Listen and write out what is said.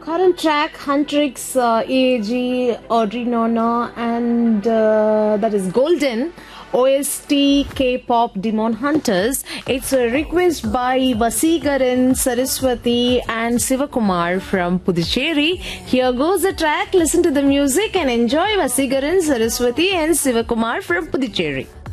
Current track Huntrix, AAG, Audrey Norna, and that is Golden. OST K-pop Demon Hunters. It's a request by Vasigaran, Saraswati and Sivakumar from Puducherry. Here goes the track. Listen to the music and enjoy Vasigaran, Saraswati and Sivakumar from Puducherry.